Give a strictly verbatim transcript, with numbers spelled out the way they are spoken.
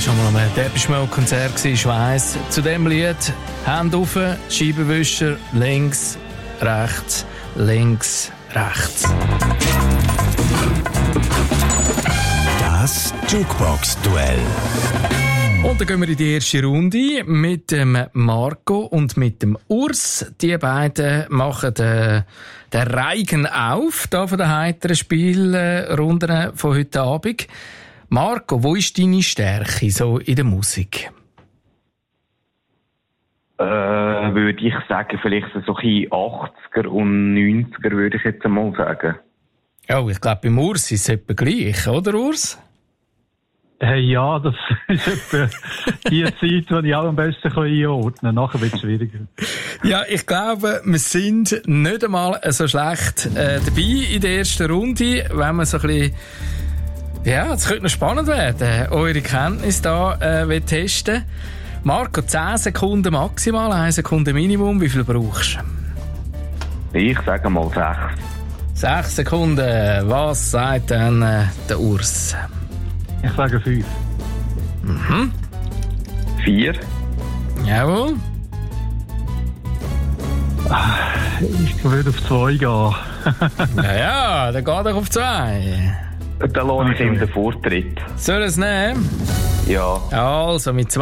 schon mal ein Depeche Mode Konzert gewesen, ich weiss. Zu dem Lied Hände rauf, Scheibenwischer, links, rechts, links, rechts. Das Jukebox-Duell. Und dann gehen wir in die erste Runde mit dem Marco und mit dem Urs. Die beiden machen den, den Reigen auf, da von den heiteren Spielrunden von heute Abend. Marco, wo ist deine Stärke so in der Musik? Äh, würde ich sagen, vielleicht so ein achtziger und neunziger, würde ich jetzt einmal sagen. Oh, ich glaube, beim Urs ist es etwa gleich, oder Urs? Hey, ja, das ist etwa die Zeit, die ich auch am besten einordnen kann. Nachher wird es schwieriger. Ja, ich glaube, wir sind nicht einmal so schlecht äh, dabei in der ersten Runde, wenn man so ein bisschen... Ja, es könnte noch spannend werden, eure Kenntnis da äh, testen. Marco, zehn Sekunden maximal, eine Sekunde Minimum. Wie viel brauchst du? Ich sage mal sechs. Sechs Sekunden. Was sagt dann äh, der Urs? Ich sage fünf. Mhm. Vier. Jawohl. Ich würde auf zwei gehen. Ja, ja, dann geht er auf zwei. Dann lohne ich ihm den Vortritt. Soll er es nehmen? Ja. Also, mit zwei